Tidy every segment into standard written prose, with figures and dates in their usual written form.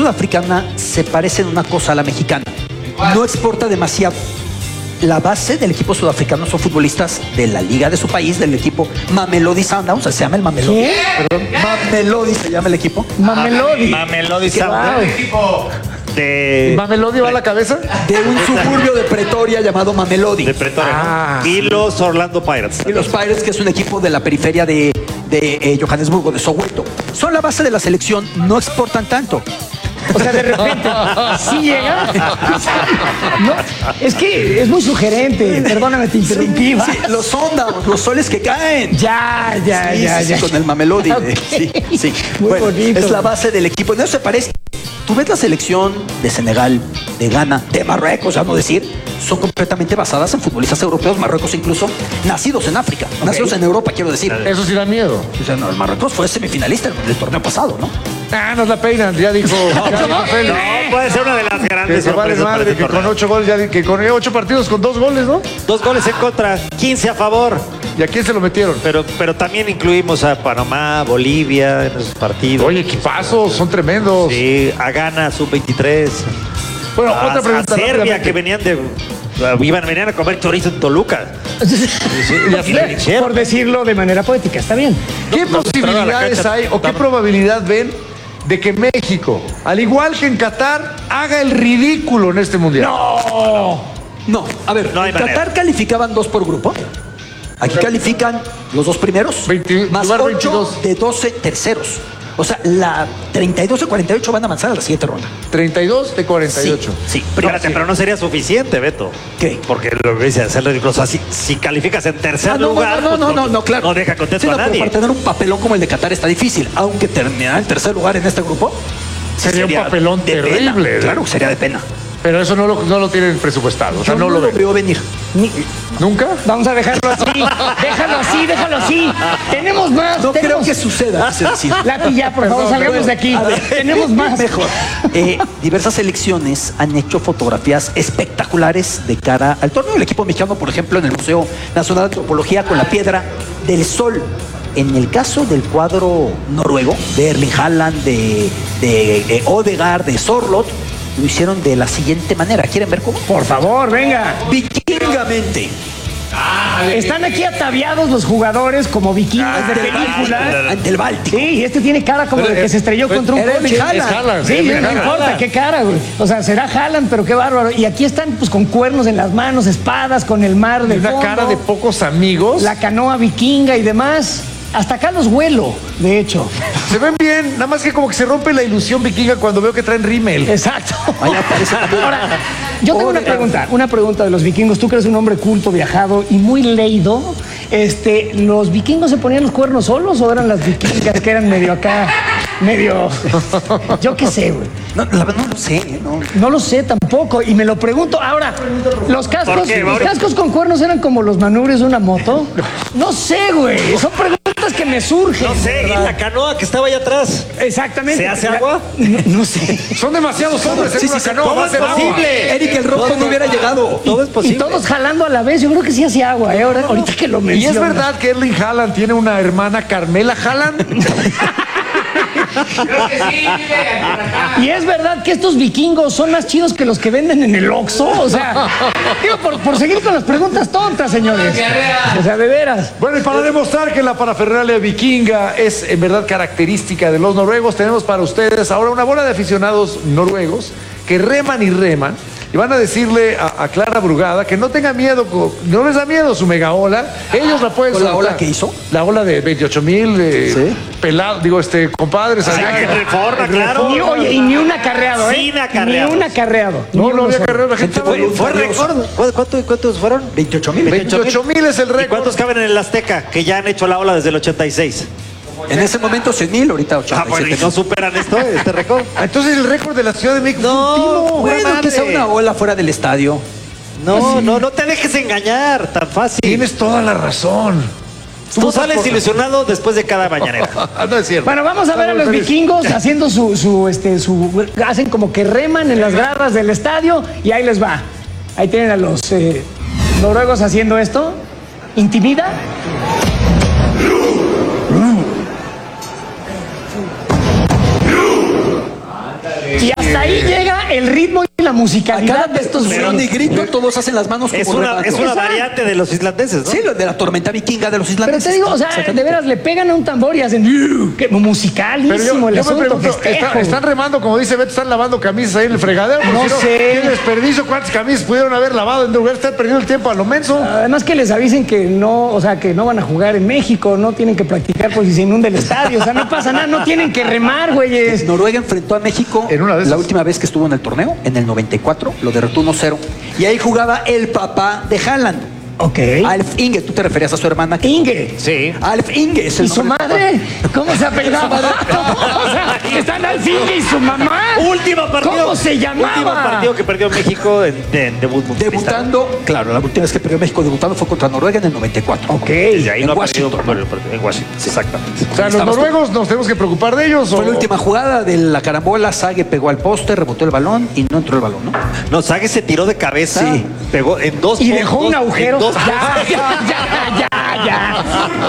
sudafricana se parece en una cosa a la mexicana. No exporta demasiado. La base del equipo sudafricano son futbolistas de la liga de su país, del equipo Mamelodi Sundowns. ¿Se llama el Mamelodi? ¿Qué? Perdón, Mamelodi se llama el equipo. Mamelodi. Mamelodi Sundowns. ¿Mamelodi va a la cabeza? De un suburbio de Pretoria llamado Mamelodi. De Pretoria, ¿no? Y los Orlando Pirates. Y los Pirates, que es un equipo de la periferia de Johannesburgo, de Soweto. Son la base de la selección, no exportan tanto. O sea, de repente, ¿sí llega? No, es que es muy sugerente. Perdóname, te interrumpí. Sí, los Sundowns, los soles que caen. Ya. Con el Mamelodi. Okay. Sí. Muy Bueno, bonito. es la base del equipo. No se parece. Tú ves la selección de Senegal, de Ghana, de Marruecos, ya no decir, son completamente basadas en futbolistas europeos, Marruecos incluso, nacidos en África, nacidos en Europa, quiero decir. Eso sí da miedo. O sea, no, el Marruecos fue semifinalista del torneo pasado, ¿no? Nos la peinan, ya dijo. Félix. No, puede ser una de las Que grandes se vale sorpresas para madre, este que con torneo. 8 goles, que con 8 partidos con 2 goles, ¿no? 2 goles en contra, 15 a favor. ¿Y a quién se lo metieron? Pero también incluimos a Panamá, Bolivia en esos partidos. Oye, equipazos, son tremendos. Sí, a Ghana, sub-23. Bueno, a, otra pregunta. a Serbia, rápidamente. que venían a comer chorizo en Toluca. Por decirlo de manera poética, está bien. ¿Qué No, posibilidades la cancha hay o qué está- probabilidad ven de que México, al igual que en Qatar, haga el ridículo en este mundial? No, a ver, No hay en Qatar manera. calificaban 2 por grupo. Aquí califican los 2 primeros, 20, más lugar 8 22. de 12 terceros. O sea, la 32 de 48 van a avanzar a la siguiente ronda. 32 de 48. Sí, Espérate, pero no sería suficiente, Beto. ¿Qué? Porque lo que dice hacer ridículo. O sea, si calificas en tercer lugar, pues no, claro. no deja contento Sí, no, a pero nadie. para tener un papelón como el de Qatar está difícil. Aunque terminar en tercer lugar en este grupo sí Sería un papelón de pena. terrible. Claro, sería de pena. Pero eso no lo tienen presupuestado. O sea, Yo no lo ven. veo venir. ¿Nunca? Vamos a dejarlo así. Déjalo así. Tenemos más. No creo tenemos... que suceda. quise decir. Lati, ya, por favor, Perdón, salgamos de aquí. A ver, Tenemos más. Mejor. Diversas selecciones han hecho fotografías espectaculares de cara al torneo. El equipo mexicano, por ejemplo, en el Museo Nacional de Antropología con la Piedra del Sol. En el caso del cuadro noruego, de Erling Haaland, de Odegaard, de Sorloth, lo hicieron de la siguiente manera. ¿Quieren ver cómo? Por favor, venga. Vikingamente. Están aquí ataviados los jugadores como vikingos de película. Ante el Báltico. Sí, y este tiene cara como de que se estrelló contra un era coche. Erling Haaland. Es Haaland, Sí, Erling no Haaland. importa qué cara, güey. O sea, será Haaland, pero qué bárbaro. Y aquí están pues con cuernos en las manos, espadas, con el mar de Una fondo, cara de pocos amigos. la canoa vikinga y demás. Hasta acá los vuelo, de hecho. Se ven bien, nada más que como que se rompe la ilusión vikinga cuando veo que traen rímel. Exacto. Ahí aparece también. Ahora, yo tengo una pregunta de los vikingos. Tú que eres un hombre culto, viajado y muy leído. ¿Los vikingos se ponían los cuernos solos o eran las vikingas que eran medio acá, medio... Yo qué sé, güey. No, la verdad no lo sé. No. No lo sé tampoco y me lo pregunto. Ahora, ¿los ¿Por cascos, qué, los Mauricio? cascos con cuernos eran como los manubrios de una moto? No sé, güey. Son preguntas que me surgen. No sé, y ¿verdad? la canoa que estaba allá atrás. Exactamente. ¿Se hace agua? No sé. Son demasiados hombres en Sí, una sí, canoa. todo va a es ser agua. posible. Eric el Rojo no hubiera llegado. Todo es Y posible. todos jalando a la vez. Yo creo que sí hacía agua, ¿eh? Ahorita que lo ¿Y mencionas. es verdad que Erling Haaland tiene una hermana Carmela Haaland? Y es verdad que estos vikingos son más chidos que los que venden en el Oxxo. O sea, digo, por seguir con las preguntas tontas, señores. O sea, de veras. Bueno, y para demostrar que la parafernalia vikinga es en verdad característica de los noruegos, tenemos para ustedes ahora una bola de aficionados noruegos que reman y reman y van a decirle a Clara Brugada que no tenga miedo, no les da miedo su mega ola, ellos la pueden ¿Con la soltar. ola que hizo? La ola de 28,000 Sí. pelados, digo, compadres. Ay, allá. que Reforma, claro. Oye, y ni un acarreado, ¿eh? Sin acarreados. Ni un acarreado. No, Ni no uno había solo. carrera, la gente Gente estaba... Fue récord. ¿Cuántos fueron? 28,000. 28,000 es el ¿Y récord. cuántos caben en el Azteca? Que ya han hecho la ola desde el 86. En ese momento 100,000, ahorita 87. Ah, bueno, y no superan este récord. Entonces el récord de la Ciudad de México No, fue un timo. Bueno, que sea una ola fuera del estadio. No te dejes engañar, tan fácil. Tienes toda la razón. Tú sales ilusionado después de cada mañanera. No es cierto. Bueno, vamos a ver a los vikingos haciendo hacen como que reman en las gradas del estadio y ahí les va. Ahí tienen a los noruegos haciendo esto. ¿Intimida? Y Hasta ahí llega el ritmo y la A musicalidad cada de estos percusión y güeyes. grito, todos hacen las manos como Es una remando. variante de los islandeses, ¿no? Sí, lo de la tormenta vikinga de los Pero islandeses. te digo, o sea, de veras, le pegan a un tambor y hacen que musicalísimo el yo me asunto, pregunto, festejo. ¿están remando, como dice Beto, están lavando camisas ahí en el fregadero? Porque No si sé. ¿qué desperdicio? ¿Cuántas camisas pudieron haber lavado en lugar de estar perdiendo el tiempo a lo menso? Además que les avisen que no, o sea, que no van a jugar en México, no tienen que practicar por si se inunda el estadio, o sea, no pasa nada, no tienen que remar, güeyes. Noruega enfrentó a México En una de esas. la última vez que estuvo en el torneo, en el 94, lo derrotó 1-0. Y ahí jugaba el papá de Haaland, Ok. Alf Inge. ¿Tú te referías a su hermana? Inge. Sí. Alf Inge es el ¿Y su nombre del madre? ¿Cómo se apellidaba? O sea, están al fin y su mamá. Último partido. ¿Cómo se llamaba? Último partido que perdió México en debut mundialista. Debutando, claro, la última vez que perdió México debutando fue contra Noruega en el 94. Ok. Y ahí en no ha Washington, perdido por el partido. En Washington, exactamente. O sea, los Estabas tú. noruegos nos tenemos que preocupar de ellos. Fue ¿o? la última jugada de la carambola, Sague pegó al poste, rebotó el balón y no entró el balón, ¿no? No, Sague se tiró de cabeza, Sí. pegó en dos Y dejó un dos- agujero. en dos- Ya.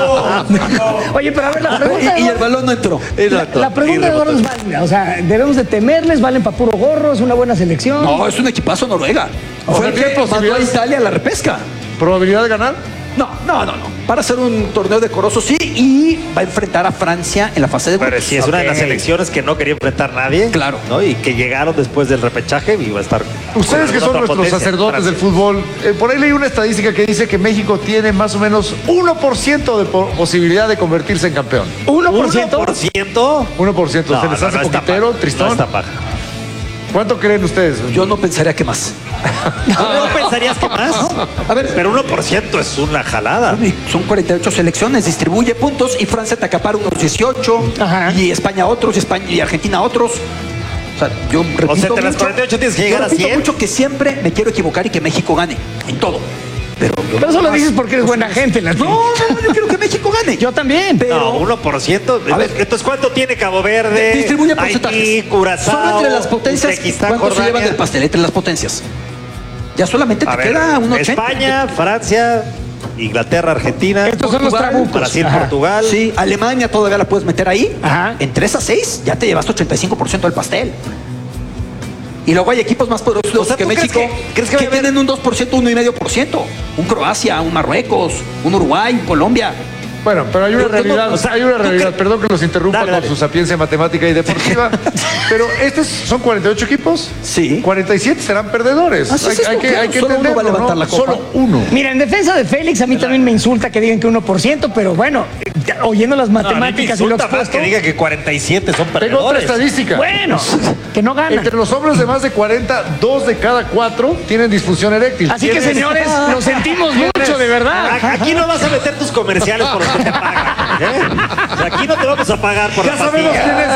Oye, pero a ver, la pregunta. Y el balón no entró. La pregunta de Eduardo es válida. O sea, debemos de temerles, valen para puro gorro, es una buena selección. No, es un equipazo Noruega. O Fue sea, el ¿tiene que mandó a posibilidades? Italia a la repesca. ¿Probabilidad de ganar? No. Para hacer un torneo decoroso, sí, y va a enfrentar a Francia en la fase de Pero grupos. sí, es una de las Ok. selecciones que no quería enfrentar nadie. Claro. ¿no? Y que llegaron después del repechaje y va a estar. Ustedes que son otra nuestros potencia, sacerdotes del Francia. fútbol, por ahí leí una estadística que dice que México tiene más o menos 1% de posibilidad de convertirse en campeón. 1%. 1%. 1%. No, ¿Se les no, hace no está poquitero, paja. Tristón? No está paja. ¿Cuánto creen ustedes? Yo no pensaría que más. ¿No pensarías que más? A ver, Pero 1% es una jalada. son 48 selecciones, distribuye puntos y Francia te acapara unos 18 Ajá. y España otros, y Argentina otros. O sea, yo repito O sea, de las mucho, 48 tienes que llegar yo a repito 100. mucho que siempre me quiero equivocar y que México gane en todo. Pero eso lo dices porque eres buena gente. No, yo quiero que México gane. Yo también. Pero No, 1%. A ver. Entonces, ¿cuánto tiene Cabo Verde? distribuye porcentajes. Haití, Curazao, Solo entre las potencias, Uzbekistán, ¿cuánto se Jordania? llevan del pastel? Entre las potencias. Ya solamente te A ver, queda un 80. España, Francia, Inglaterra, Argentina, Estos son los Portugal, trabucos. Brasil, Ajá. Portugal. Sí, Alemania todavía la puedes meter ahí. Ajá. En 3 a 6 ya te llevaste 85% del pastel. Y luego hay equipos más poderosos O sea, que ¿tú crees México crees que va a haber- tienen un 2%, 1,5%. Un Croacia, un Marruecos, un Uruguay, un Colombia. Bueno, pero hay una Yo no- realidad, o sea, hay una ¿tú realidad. qué? Perdón que los interrumpa Dale, dale. con su sapiencia matemática y deportiva. Pero estos son 48 equipos. Sí. 47 serán perdedores. Así es hay esto, que, claro. hay que Solo uno va a entenderlo, levantar ¿no? la copa. Solo uno. Mira, en defensa de Félix, a mí también me insulta que digan que 1%, pero bueno, ya, oyendo las matemáticas y lo expuesto. que diga que 47 son Tengo otra perdedores. estadística. Bueno, que no ganan. Entre los hombres de más de 40, 2 de cada 4 tienen disfunción eréctil. Así que, ¿Quiénes? señores, lo sentimos mucho, de verdad. Aquí no vas a meter tus comerciales por los que te pagan. ¿eh? O sea, aquí no te vamos a pagar por Ya la sabemos pastilla. quién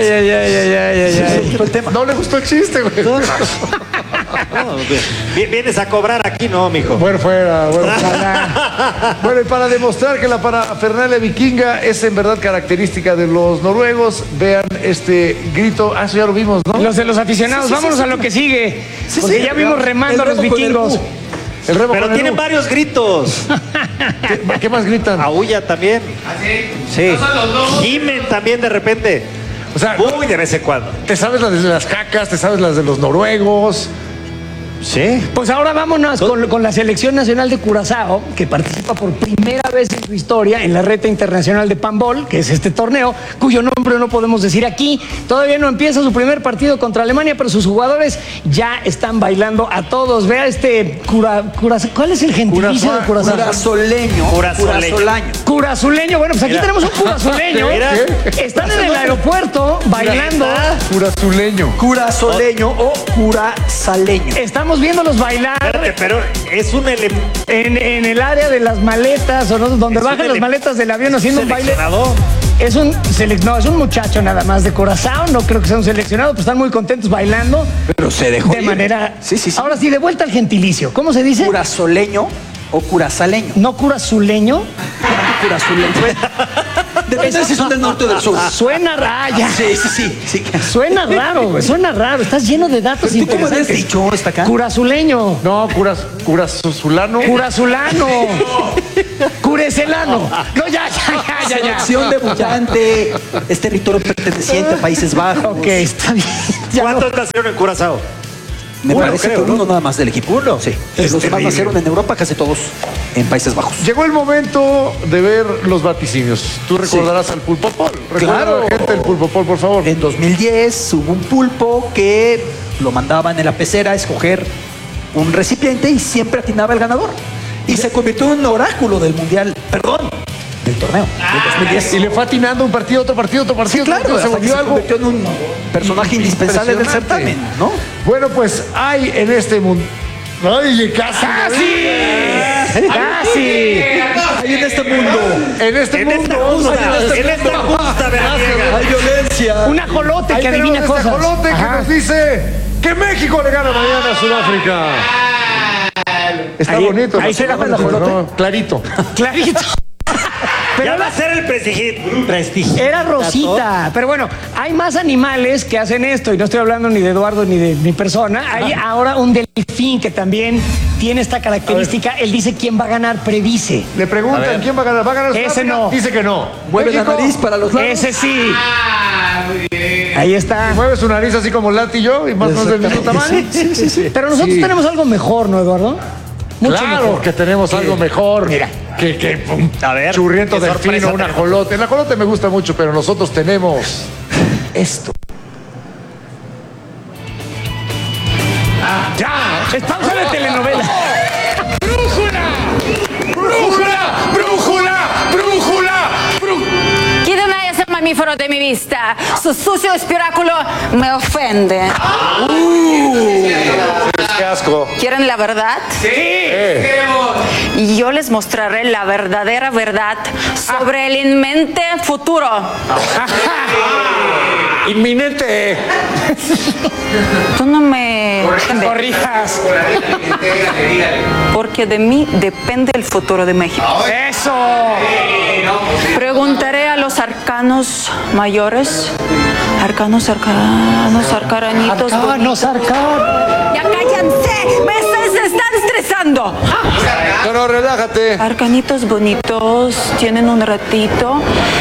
es Félix. Ese fue el tema. No le gustó el chiste, güey. No, vienes a cobrar aquí, no, mijo. Bueno, fuera, bueno. Bueno, y para demostrar que la parafernalia vikinga es en verdad característica de los noruegos, vean este grito. Ah, eso ya lo vimos, ¿no? Los de los aficionados, vámonos a lo que sigue. Porque ya vimos remando a los El remo con el vikingos. Q. El remo Pero con el tienen U. varios gritos. ¿Qué más gritan? Aúlla también. Sí. Gimen también de repente. O sea, Muy de vez en cuando. te sabes las de las cacas, te sabes las de los noruegos. Sí. Pues ahora vámonos con la Selección Nacional de Curazao, que participa por primera vez en su historia en la Reta Internacional de Pambol, que es este torneo, cuyo nombre no podemos decir aquí. Todavía no empieza su primer partido contra Alemania, pero sus jugadores ya están bailando a todos. Vea este ¿cuál es el gentilicio de Curazao? Curazoleño. Curazolaño. Curazuleño. Bueno, pues aquí Mira. tenemos un curazuleño. Mira. Están en el aeropuerto bailando. Curazuleño. Curazoleño o curazaleño. Estamos viéndolos bailar Espérate, pero es un elemento. en el área de las maletas o no, donde Es un bajan las ele- maletas del avión haciendo un baile. Seleccionado. Es un muchacho nada más de Curazao, no creo que sea un seleccionado, pero están muy contentos bailando Pero se dejó de ir. manera. Sí. Ahora sí, de vuelta al gentilicio. ¿Cómo se dice? Curazoleño o curazaleño. No curazuleño. Curazuleño. Depende si son del norte o del sur. Suena raya. Sí. Suena raro, güey. Suena raro. Estás lleno de datos ¿Tú cómo habías interesantes. dicho esta acá? Curazuleño. No, curazulano. Curazulano. oscurece el ano. No, ya. Selección debutante. Es territorio perteneciente a Países Bajos. Ok, está bien. Ya no. ¿Cuántos nacieron en Curazao? Me Uno, parece creo, que uno ¿no? nada más del equipo. Uno. Sí. Es Los demás terrible. nacieron en Europa, casi todos en Países Bajos. Llegó el momento de ver los vaticinios. Tú recordarás al Pulpo Pol. Recuerda Claro. a la gente del Pulpo Pol, por favor. En 2010 hubo un pulpo que lo mandaban en la pecera a escoger un recipiente y siempre atinaba el ganador. Y se convirtió en un oráculo del mundial, perdón, del torneo del 2010. Y le fue atinando un partido, otro partido, otro partido. Sí, claro, se hasta que volvió se algo convirtió en un personaje indispensable del impresionante. certamen, ¿no? Bueno, pues hay en este mundo. ¡Ay, casi! ¡Casi! Hay en este mundo. En este En mundo. esta justa veraniega. Hay violencia. Un ajolote Ahí que adivina tenemos este cosas. ajolote que Ajá. nos dice que México le gana mañana a Sudáfrica. Está Ahí- bonito. ahí se llama el ajolote. ¿no? Clarito. Clarito. Ya va a ser el prestigio. Era Rosita. Pero bueno, hay más animales que hacen esto. Y no estoy hablando ni de Eduardo ni de mi persona. Hay ahora un delfín que también tiene esta característica. Él dice quién va a ganar, predice. Le preguntan quién va a ganar. ¿Va a ganar Ese Sudáfrica? no. Dice que no. Mueve la México nariz para los lados. Ese sí. Ahí está. mueve su nariz así como Lati y yo y más o menos del mismo tamaño. Sí. Pero nosotros Sí. tenemos algo mejor, ¿no, Eduardo? Mucho Claro mejor. que tenemos algo mejor. Mira. Que un A ver, churriento qué delfino, sorpresa un tenemos. ajolote. El ajolote me gusta mucho, pero nosotros tenemos esto. ¡Ya! ¡Es pausa de telenovela! Quítame ese mamífero de mi vista. Su sucio espiráculo me ofende. ¡Qué asco! ¿Quieren la verdad? Y yo les mostraré la verdadera verdad sobre el inminente futuro. ¡Inminente! Tú no me ¡Corrijas! porque de mí depende el futuro de México. ¡Eso! Preguntaré a los arcanos mayores, arcanitos. ¡Arcanos, arcanos! Ya cállense, se están estresando. No, relájate. Arcanitos bonitos, tienen un ratito.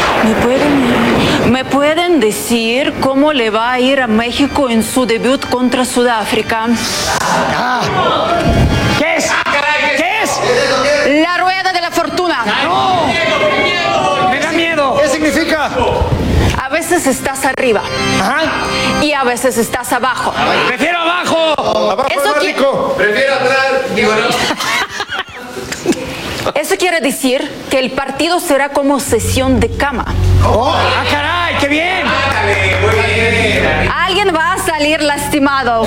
¿Me pueden decir cómo le va a ir a México en su debut contra Sudáfrica? ¿Qué es? ¿Qué es? La rueda de la fortuna. Me da miedo. ¿Qué significa? A veces estás arriba Ajá. y a veces estás abajo. ¡Prefiero abajo! Abajo Eso es más qui- rico. Eso quiere decir que el partido será como sesión de cama. ¡Ah, caray! ¡Qué bien! Alguien va a salir lastimado.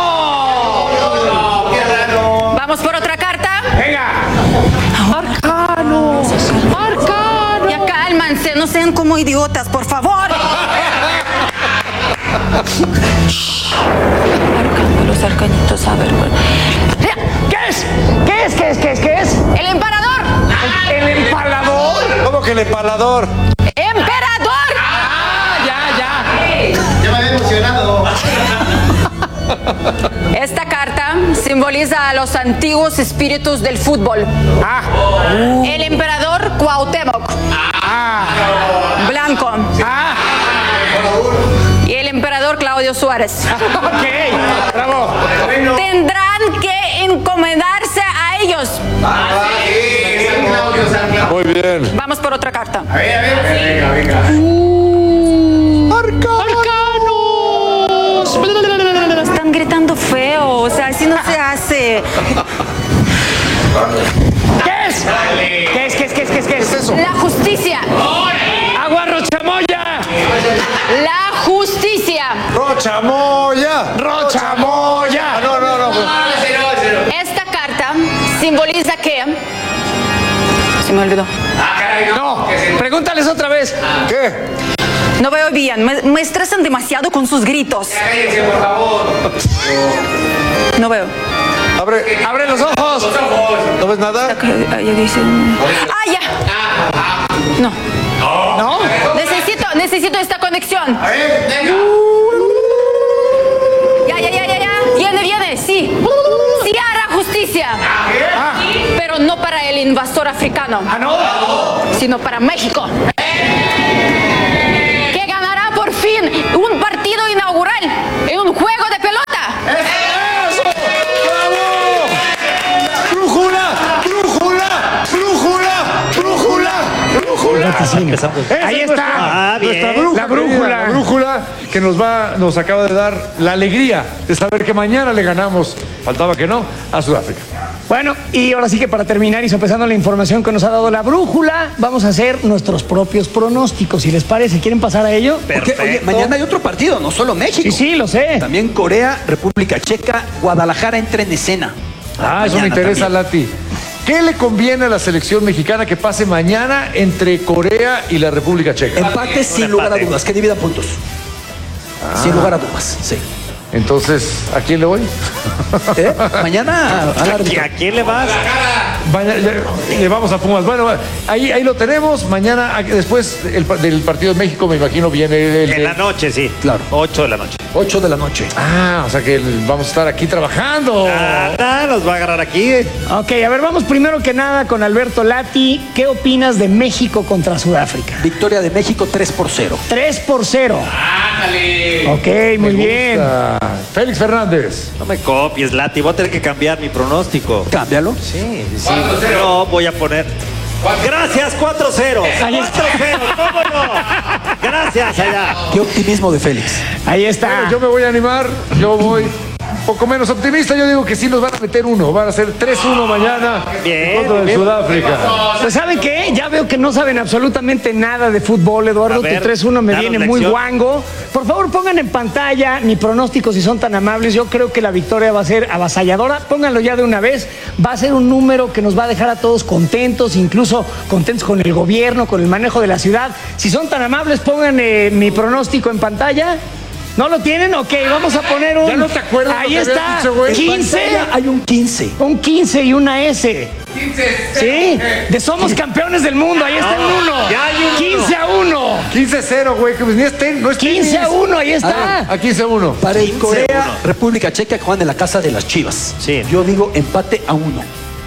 Vamos por otra carta. ¡Venga! Arcano. Ya cálmanse, no sean como idiotas, por favor. Arcano, los arcanitos, a ver. ¿Qué es? ¿Qué es? ¿Qué es? ¿Qué es? ¿Qué es? El emperador. ¿El empalador? ¿Cómo que el empalador? ¡Emperador! Ya me había emocionado. Esta carta simboliza a los antiguos espíritus del fútbol. El emperador Cuauhtémoc. Blanco. Y el emperador Claudio Suárez. Ok, bravo. Tendrán que encomendarse a ellos. Muy bien. Vamos por otra carta. Están gritando feo, o sea, así no se hace. ¿Qué es? ¿Qué es? ¿Qué es? ¿Qué es? ¿Qué es? ¿Qué es eso? La justicia. ¡Agua rochamoya! La justicia. ¡Rochamoya! ¡Rochamoya! No. Esta carta simboliza que... Se me olvidó. No, pregúntales otra vez. ¿Qué? No veo bien, me estresan demasiado con sus gritos. No veo. Abre los ojos. ¿No ves nada? Ya dice... ¡Ah, ya! No. ¿No? Necesito esta conexión. Ya. Viene, sí. Sí hará justicia. Pero pero no para el invasor africano. ¿Ah, no? Sino para México. Que ganará por fin un partido inaugural en un juego de pelota. ¡Eso! ¡Bravo! ¡Brújula! ¡Brújula! ¡Brújula! ¡Brújula! ¡Brújula! Ahí está. Nuestra bien. brújula, La brújula. la brújula que nos acaba de dar la alegría de saber que mañana le ganamos, faltaba que no, a Sudáfrica. Bueno, y ahora sí que para terminar y sopesando la información que nos ha dado la brújula, vamos a hacer nuestros propios pronósticos. Si les parece, ¿quieren pasar a ello? Porque, oye, mañana hay otro partido, no solo México. Sí, sí, lo sé. También Corea, República Checa, Guadalajara entra en escena. Eso me Mañana interesa, también. Lati. ¿Qué le conviene a la selección mexicana que pase mañana entre Corea y la República Checa? Empate sin lugar a dudas, que dividan puntos. Sin lugar a dudas, sí. Entonces, ¿a quién le voy? Mañana a la ¿Y a quién le vas? Le vamos a Pumas. Bueno, ahí lo tenemos. Mañana, después del partido de México, me imagino, viene En la noche, sí. Claro. 8 de la noche. 8 de la noche. O sea que vamos a estar aquí trabajando. Nos va a agarrar aquí. Ok, a ver, vamos primero que nada con Alberto Lati. ¿Qué opinas de México contra Sudáfrica? Victoria de México 3-0. 3-0. ¡Ándale! Ok, muy bien. Félix Fernández. No me copies, Lati. Voy a tener que cambiar mi pronóstico. Cámbialo. Sí. No, voy a poner. Gracias, 4-0. 4-0, ¿cómo no? Gracias, allá. Qué optimismo de Félix. Ahí está. Bueno, yo me voy a animar. Yo voy un poco menos optimista. Yo digo que sí nos van a meter uno. Van a ser 3-1 mañana Bien, en contra de bien. Sudáfrica. Pues ¿saben qué? Ya veo que no saben absolutamente nada de fútbol, Eduardo. A ver, Tu 3-1 me danos viene muy lección. guango. Por favor, pongan en pantalla mi pronóstico si son tan amables. Yo creo que la victoria va a ser avasalladora. Pónganlo ya de una vez. Va a ser un número que nos va a dejar a todos contentos, incluso contentos con el gobierno, con el manejo de la ciudad. Si son tan amables, pongan mi pronóstico en pantalla. ¿No lo tienen? Ok, vamos a poner un... ¿Ya no te acuerdas Ahí lo que habías está. dicho, güey? 15. Hay un 15. Un 15 y una S. 15. Sí, de Somos Campeones del Mundo. Ahí está el 1. ya hay un 15-1. 15-0, güey. Que ni es no es 15-1, ahí está. A 15-1. Para el 15-1. Corea, República Checa que juegan en la casa de las Chivas. Sí. Yo digo empate a 1.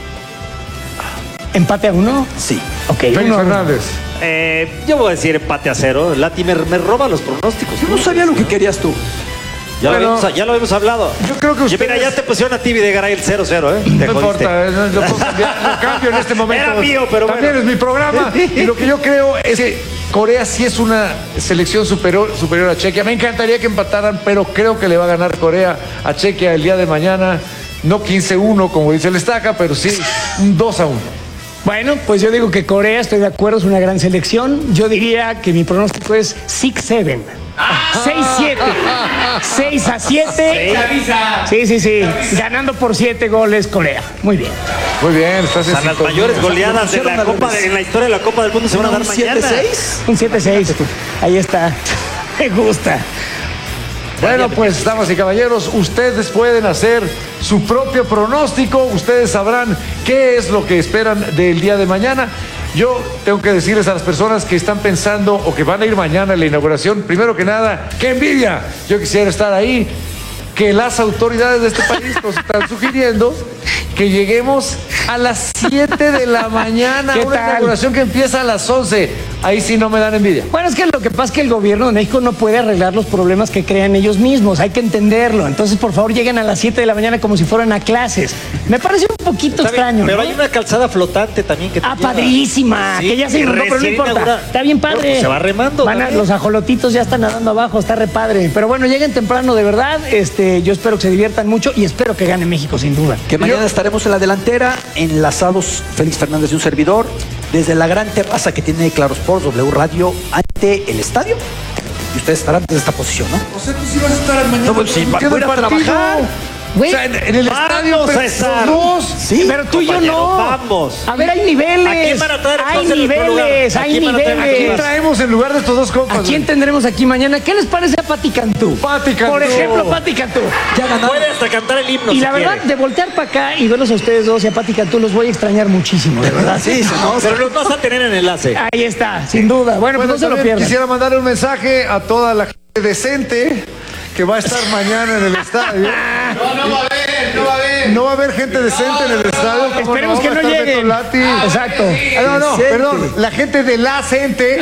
¿Empate a 1? Sí. Ok, Félix 1-1. Fernández. Yo voy a decir empate a 0. Lati me roba los pronósticos. Yo no sabía lo que querías tú. Ya, Bueno, ya lo habíamos hablado. yo creo que Mira, ustedes- ya te pusieron a ti Videgaray el 0-0, ¿eh? Te No jodiste. importa, lo puedo cambiar, lo cambio en este momento. Era mío, pero también bueno. es mi programa. Y lo que yo creo es que Corea sí es una selección superior a Chequia. Me encantaría que empataran, pero creo que le va a ganar Corea a Chequia el día de mañana. No 15-1, como dice el Estaca, pero sí un 2-1. Bueno, pues yo digo que Corea, estoy de acuerdo, es una gran selección. Yo diría que mi pronóstico es 6-7. 6-7. 6-7. Sí. Ganando por 7 goles Corea. Muy bien. Muy bien, estás en O sea, las sintonía. mayores goleadas de la pusieron al Copa revés. en la historia de la Copa del Mundo se van a dar ¿Un mañana. 7-6? Un 7-6. Ahí está. Me gusta. Bueno, pues, damas y caballeros, ustedes pueden hacer su propio pronóstico. Ustedes sabrán qué es lo que esperan del día de mañana. Yo tengo que decirles a las personas que están pensando o que van a ir mañana a la inauguración, primero que nada, ¡qué envidia! Yo quisiera estar ahí. Que las autoridades de este país nos están sugiriendo que lleguemos a las 7 de la mañana. ¿Qué Una tal? inauguración que empieza a las 11. Ahí sí no me dan envidia. Bueno, es que lo que pasa es que el gobierno de México no puede arreglar los problemas que crean ellos mismos. Hay que entenderlo. Entonces, por favor, lleguen a las 7 de la mañana como si fueran a clases. Me parece un poquito Está bien, extraño, pero ¿no? hay una calzada flotante también que te lleva. Padrísima, Sí, que ya se inundó, pero no recién importa. inaugurada. Está bien padre. Bueno, pues se va remando también. Los ajolotitos ya están nadando abajo, está re padre. Pero bueno, lleguen temprano de verdad. Yo espero que se diviertan mucho y espero que gane México sin duda. Que mañana estaremos en la delantera, enlazados Félix Fernández y un servidor, desde la gran terraza que tiene Claro Sports, W Radio, ante el estadio. Y ustedes estarán desde esta posición, ¿no? O sea, tú sí vas a estar mañana. No, pues sí, voy a ir a trabajar. Güey, O sea, en el estadio, Vamos pero a estar. los dos. Sí, pero tú y yo compañero, no. vamos. A ver, hay niveles. ¿A quién van a traer Hay entonces en nuestro niveles, lugar? ¿A hay quién van a traer? ¿A ¿A quién niveles. traemos en lugar de estos dos compas? ¿A quién tendremos aquí mañana? ¿Qué les parece a Pati Cantú? Pati Cantú. Por ejemplo, Pati Cantú. Ya ganaron. Puede hasta cantar el himno Y si la verdad, quiere. de voltear para acá y verlos a ustedes dos y a Pati Cantú, los voy a extrañar muchísimo, de verdad. Sí, se nos- Pero los vas a tener en enlace. Ahí está, sin duda. Bueno, pues no se lo también pierdan. quisiera mandarle un mensaje a toda la gente decente que va a estar mañana en el estadio. No va a haber gente decente en el estadio. ¿Cómo Esperemos que Va a no estar lleguen. Beto Lati. Exacto. No, perdón. La gente de la gente.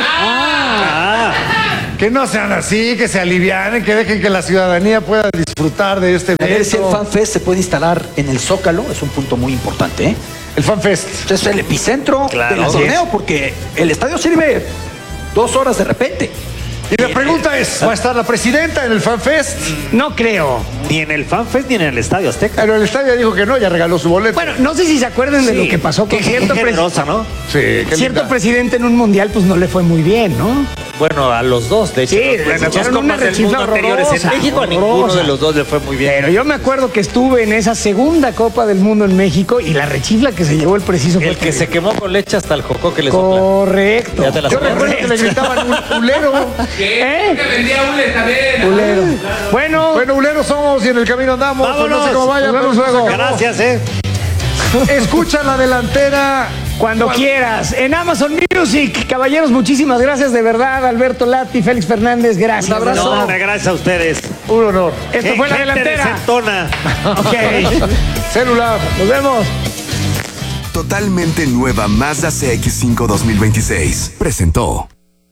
Que no sean así, que se alivianen, que dejen que la ciudadanía pueda disfrutar de este A ver si el evento. FanFest se puede instalar en el Zócalo, es un punto muy importante, ¿eh? El FanFest. Es el epicentro del torneo, porque el estadio sirve 2 horas de repente. Y la pregunta es, ¿va a estar la presidenta en el FanFest? No creo. Ni en el FanFest ni en el Estadio Azteca. Pero el estadio dijo que no, ya regaló su boleto. Bueno, no sé si se acuerdan de lo que pasó con cierto, Qué generosa, ¿no? Sí, qué cierto linda. presidente en un mundial, pues no le fue muy bien, ¿no? Bueno, a los dos, de hecho. Sí, en les las echaron dos una copas del rechifla mundo anteriores horrorosa, en México, a ninguno horrorosa. de los dos le fue muy bien. Pero yo me acuerdo que estuve en esa segunda Copa del Mundo en México y la rechifla que se llevó el preciso fue El que se quemó con leche hasta el jocó que le sopla. Correcto. Ya te la Yo sabes. recuerdo que le gritaban ulero. ¿Eh? Que vendía hule también. Culero. Bueno, Bueno, uleros somos y en el camino andamos. Pues no sé cómo vaya, Nos pero vemos se luego. acabó. Gracias, Escucha la delantera. cuando quieras. En Amazon Music. Caballeros, muchísimas gracias de verdad. Alberto Lati, Félix Fernández, gracias. Un abrazo. de No, verdad. gracias a ustedes. Un honor. Esto fue la Gente delantera. decentona. Ok. Celular. Nos vemos. Totalmente nueva Mazda CX-5 2026 presentó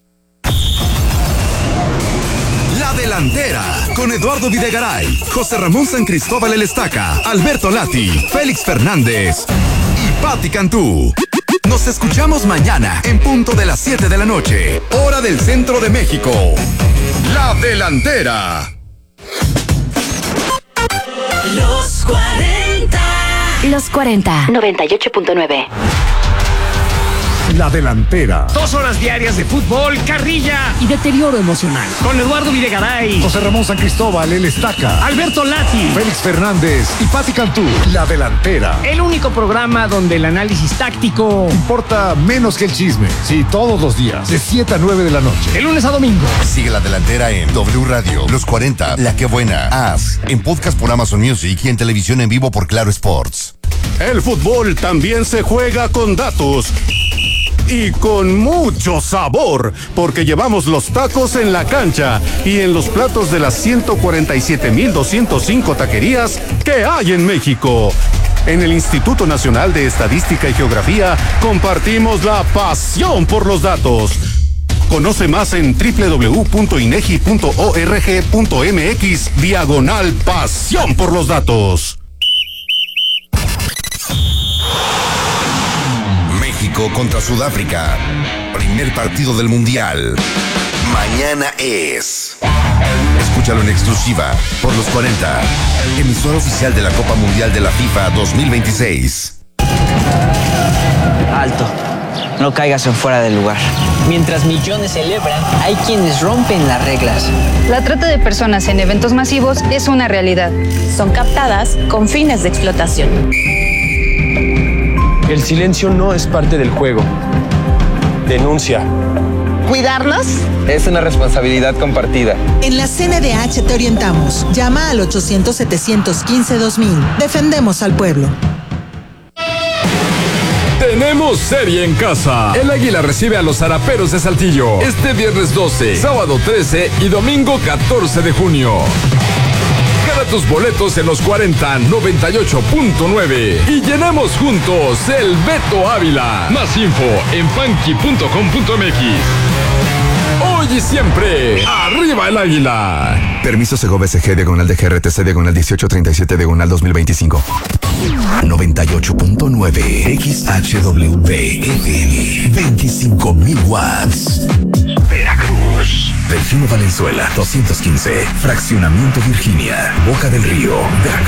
La Delantera con Eduardo Videgaray, José Ramón San Cristóbal El Estaca, Alberto Lati, Félix Fernández y Patti Cantú. Nos escuchamos mañana en punto de las 7 de la noche, hora del centro de México. La Delantera. Los 40. Los 40. 98.9. La Delantera. 2 horas diarias de fútbol, carrilla Y deterioro emocional. con Eduardo Videgaray, José Ramón San Cristóbal, El Estaca, Alberto Lati. Félix Fernández y Patti Cantú. La Delantera. El único programa donde el análisis táctico, Importa menos que el chisme. Sí, todos los días, de 7 a 9 de la noche. de lunes a domingo. Sigue La Delantera en W Radio, Los 40, La Que Buena, As, en podcast por Amazon Music y en televisión en vivo por Claro Sports. El fútbol también se juega con datos. Y con mucho sabor, porque llevamos los tacos en la cancha y en los platos de las 147,205 taquerías que hay en México. En el Instituto Nacional de Estadística y Geografía compartimos la pasión por los datos. Conoce más en www.inegi.org.mx/pasión por los datos. México contra Sudáfrica. Primer partido del Mundial. Mañana es. Escúchalo en exclusiva por Los 40. Emisora oficial de la Copa Mundial de la FIFA 2026. Alto, no caigas en fuera del lugar. Mientras millones celebran, hay quienes rompen las reglas. La trata de personas en eventos masivos es una realidad. Son captadas con fines de explotación. El silencio no es parte del juego. Denuncia. ¿Cuidarlos? Es una responsabilidad compartida. En la CNDH te orientamos. Llama al 800-715-2000. Defendemos al pueblo. Tenemos serie en casa. El Águila recibe a los Zaraperos de Saltillo este viernes 12, sábado 13 y domingo 14 de junio. Gana tus boletos en los 40 98.9 y llenemos juntos el Beto Ávila. Más info en funky.com.mx. Hoy y siempre, arriba el Águila. Permiso Segovia SG diagonal de GRTC diagonal 1837 diagonal 2025. 98.9 XHWP FM 25,000 watts. Veracruz. Delfino Valenzuela 215. Fraccionamiento Virginia. Boca del Río. Veracruz.